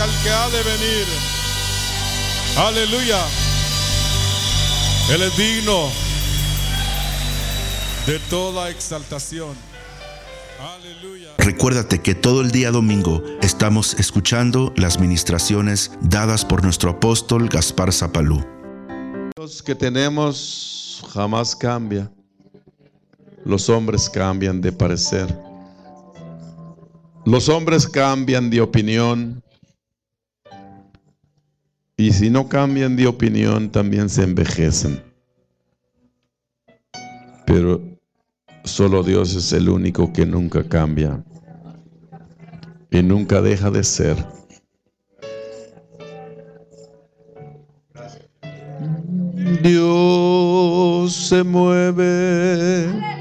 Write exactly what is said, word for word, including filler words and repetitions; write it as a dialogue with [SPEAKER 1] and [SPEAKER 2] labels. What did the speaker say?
[SPEAKER 1] al que ha de venir. Aleluya. Él es digno de toda exaltación. Aleluya.
[SPEAKER 2] Recuérdate que todo el día domingo estamos escuchando las ministraciones dadas por nuestro apóstol Gaspar Zapalú.
[SPEAKER 3] Dios que tenemos jamás cambia. Los hombres cambian de parecer. Los hombres cambian de opinión. Y si no cambian de opinión, también se envejecen. Pero solo Dios es el único que nunca cambia y nunca deja de ser. Dios se mueve